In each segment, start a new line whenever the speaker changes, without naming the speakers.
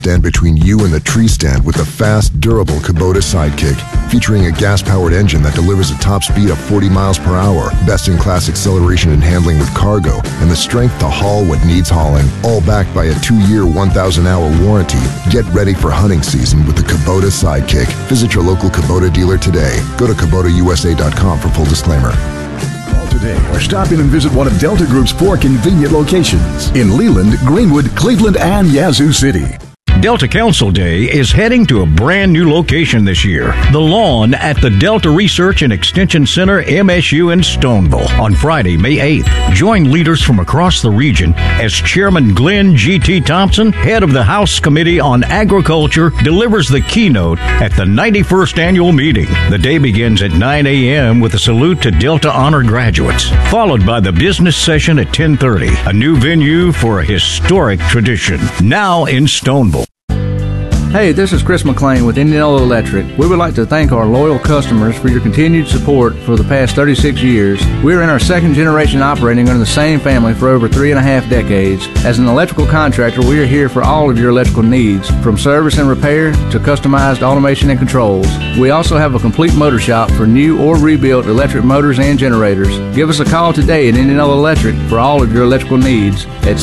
Stand between you and the tree stand with the fast, durable Kubota Sidekick. Featuring a gas-powered engine that delivers a top speed of 40 miles per hour, best-in-class acceleration and handling with cargo, and the strength to haul what needs hauling. All backed by a 2-year, 1,000-hour warranty. Get ready for hunting season with the Kubota Sidekick. Visit your local Kubota dealer today. Go to KubotaUSA.com for full disclaimer.
Call today or stop in and visit one of Delta Group's 4 convenient locations in Leland, Greenwood, Cleveland, and Yazoo City.
Delta Council Day is heading to a brand new location this year. The Lawn at the Delta Research and Extension Center, MSU in Stoneville, on Friday, May 8th. Join leaders from across the region as Chairman Glenn G.T. Thompson, head of the House Committee on Agriculture, delivers the keynote at the 91st annual meeting. The day begins at 9 a.m. with a salute to Delta Honor graduates, followed by the business session at 10:30, a new venue for a historic tradition, now in Stoneville.
Hey, this is Chris McLean with Indianola Electric. We would like to thank our loyal customers for your continued support for the past 36 years. We are in our second generation operating under the same family for over 3.5 decades. As an electrical contractor, we are here for all of your electrical needs, from service and repair to customized automation and controls. We also have a complete motor shop for new or rebuilt electric motors and generators. Give us a call today at Indianola Electric for all of your electrical needs at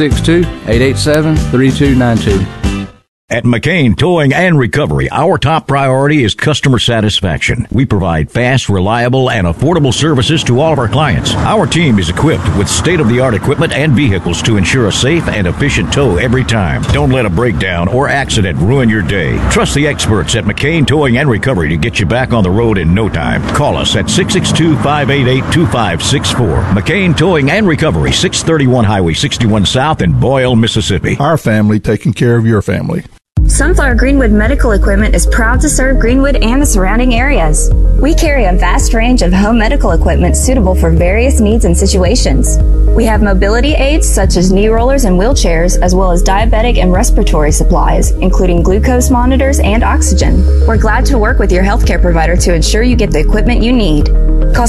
662-887-3292.
At McCain Towing and Recovery, our top priority is customer satisfaction. We provide fast, reliable, and affordable services to all of our clients. Our team is equipped with state-of-the-art equipment and vehicles to ensure a safe and efficient tow every time. Don't let a breakdown or accident ruin your day. Trust the experts at McCain Towing and Recovery to get you back on the road in no time. Call us at 662-588-2564. McCain Towing and Recovery, 631 Highway 61 South in Boyle, Mississippi.
Our family taking care of your family.
Sunflower Greenwood Medical Equipment is proud to serve Greenwood and the surrounding areas. We carry a vast range of home medical equipment suitable for various needs and situations. We have mobility aids such as knee rollers and wheelchairs, as well as diabetic and respiratory supplies, including glucose monitors and oxygen. We're glad to work with your healthcare provider to ensure you get the equipment you need. Call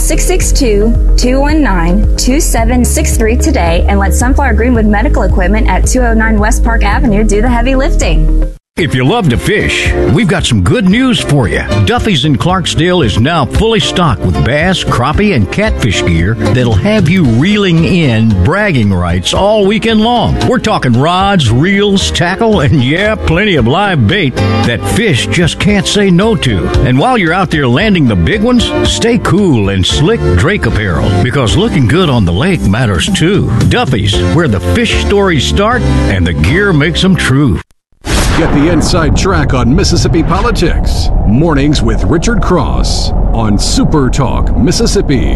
662-219-2763 today and let Sunflower Greenwood Medical Equipment at 209 West Park Avenue do the heavy lifting.
If you love to fish, we've got some good news for you. Duffy's in Clarksdale is now fully stocked with bass, crappie, and catfish gear that'll have you reeling in bragging rights all weekend long. We're talking rods, reels, tackle, and yeah, plenty of live bait that fish just can't say no to. And while you're out there landing the big ones, stay cool in slick Drake apparel, because looking good on the lake matters too. Duffy's, where the fish stories start and the gear makes them true.
Get the inside track on Mississippi politics. Mornings with Richard Cross on Super Talk Mississippi.
We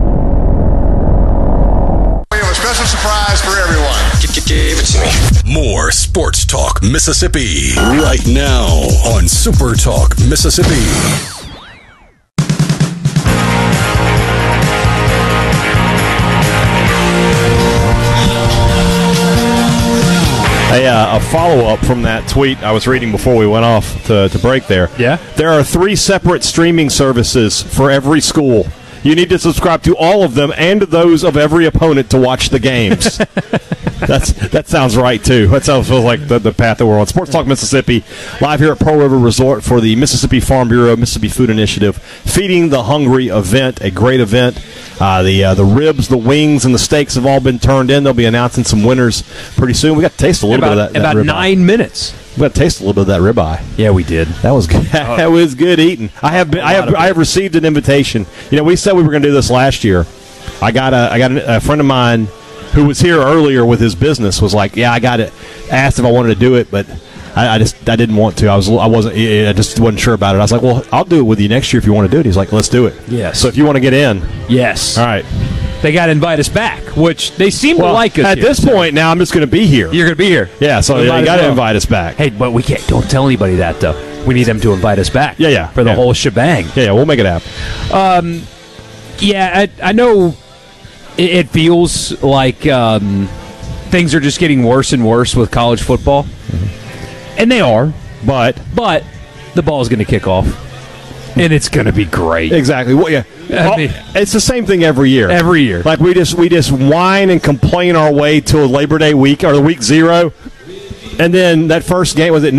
have a special surprise for everyone.
Give it to me.
More Sports Talk Mississippi right now on Super Talk Mississippi.
A follow-up from that tweet I was reading before we went off to break there.
Yeah?
There are 3 separate streaming services for every school. You need to subscribe to all of them and to those of every opponent to watch the games. That sounds right, too. That sounds like the path that we're on. Sports Talk Mississippi, live here at Pearl River Resort for the Mississippi Farm Bureau Mississippi Food Initiative Feeding the Hungry event, a great event. The ribs, the wings, and the steaks have all been turned in. They'll be announcing some winners pretty soon. We got to taste a little bit of that
about
ribeye.
9 minutes.
We got to taste a little bit of that ribeye.
Yeah, we did.
That was good. That was good eating. I have received an invitation. You know, we said we were going to do this last year. I got a friend of mine who was here earlier with his business was like, yeah, I got it. Asked if I wanted to do it, but I didn't want to. I just wasn't sure about it. I was like, well, I'll do it with you next year if you want to do it. He's like, let's do it.
Yes.
So if you want to get in,
yes.
All right.
They got to invite us back, which they seem to like us.
At this point now, I'm just going to be here.
You're going to be here.
Yeah. So you got to invite us back.
Hey, but we can't. Don't tell anybody that though. We need them to invite us back.
Yeah.
For the whole shebang.
Yeah. We'll make it happen.
I know. It feels like things are just getting worse and worse with college football, and they are. But the ball is going to kick off, and it's going to be great.
Exactly. Well, yeah. It's the same thing every year.
Every year,
like we just whine and complain our way to a Labor Day week or week 0. And then that first game, was it